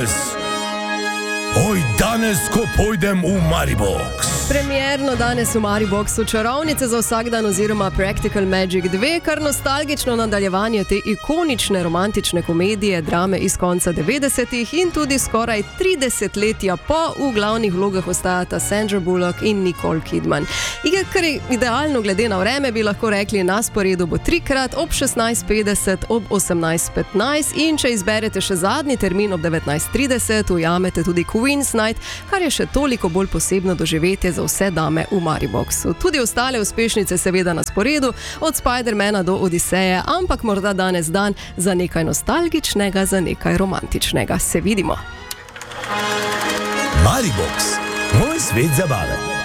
danes, ko pojdem v Maribox. Premierno danes v Mariboxu Čarovnice za vsak dan oziroma Practical Magic 2, kar nostalgično nadaljevanje te ikonične romantične komedije, drame iz konca 90-ih in tudi skoraj 30 letja po v glavnih vlogah ostajata Sandra Bullock in Nicole Kidman. Kar je idealno glede na vreme, bi lahko rekli, na sporedu bo 3-krat ob 16.50, ob 18.15 in če izberete še zadnji termin ob 19.30, ujamete tudi Queen's Night, kar je še toliko bolj posebno doživetje za vse dame v Mariboxu. Tudi ostale uspešnice seveda na sporedu, od Spidermana do Odiseje, ampak morda danes dan za nekaj nostalgičnega, za nekaj romantičnega. Se vidimo. Maribox, moj svet zabave.